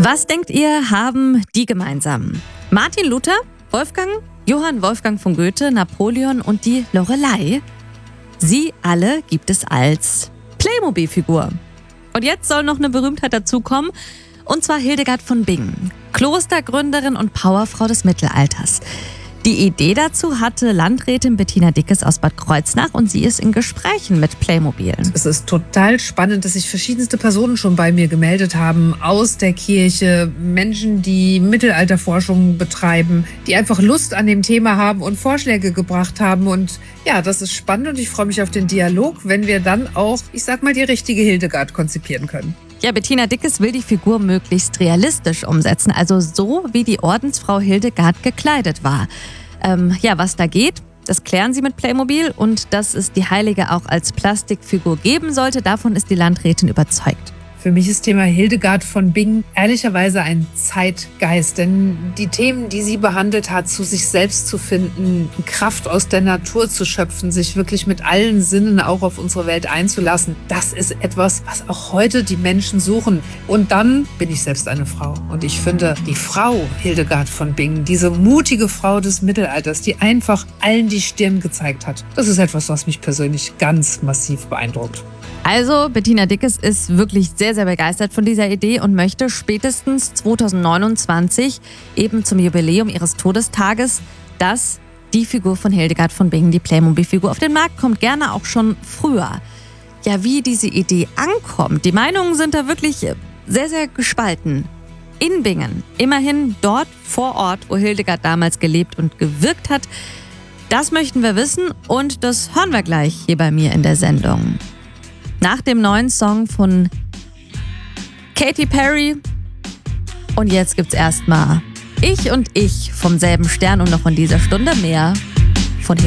Was denkt ihr, haben die gemeinsam? Martin Luther, Wolfgang, Johann Wolfgang von Goethe, Napoleon und die Loreley? Sie alle gibt es als Playmobil-Figur. Und jetzt soll noch eine Berühmtheit dazukommen, und zwar Hildegard von Bingen, Klostergründerin und Powerfrau des Mittelalters. Die Idee dazu hatte Landrätin Bettina Dickes aus Bad Kreuznach und sie ist in Gesprächen mit Playmobil. Es ist total spannend, dass sich verschiedenste Personen schon bei mir gemeldet haben aus der Kirche, Menschen, die Mittelalterforschung betreiben, die einfach Lust an dem Thema haben und Vorschläge gebracht haben. Und ja, das ist spannend und ich freue mich auf den Dialog, wenn wir dann auch, die richtige Hildegard konzipieren können. Ja, Bettina Dickes will die Figur möglichst realistisch umsetzen, also so, wie die Ordensfrau Hildegard gekleidet war. Was da geht, das klären sie mit Playmobil, und dass es die Heilige auch als Plastikfigur geben sollte, davon ist die Landrätin überzeugt. Für mich ist Thema Hildegard von Bingen ehrlicherweise ein Zeitgeist, denn die Themen, die sie behandelt hat, zu sich selbst zu finden, Kraft aus der Natur zu schöpfen, sich wirklich mit allen Sinnen auch auf unsere Welt einzulassen, das ist etwas, was auch heute die Menschen suchen. Und dann bin ich selbst eine Frau. Und ich finde, die Frau Hildegard von Bingen, diese mutige Frau des Mittelalters, die einfach allen die Stirn gezeigt hat, das ist etwas, was mich persönlich ganz massiv beeindruckt. Also, Bettina Dickes ist wirklich sehr, sehr begeistert von dieser Idee und möchte spätestens 2029, eben zum Jubiläum ihres Todestages, dass die Figur von Hildegard von Bingen, die Playmobil-Figur, auf den Markt kommt, gerne auch schon früher. Ja, wie diese Idee ankommt, die Meinungen sind da wirklich sehr, sehr gespalten. In Bingen, immerhin dort vor Ort, wo Hildegard damals gelebt und gewirkt hat, das möchten wir wissen und das hören wir gleich hier bei mir in der Sendung. Nach dem neuen Song von Katy Perry. Und jetzt gibt's erstmal Ich und ich vom selben Stern und noch in dieser Stunde mehr.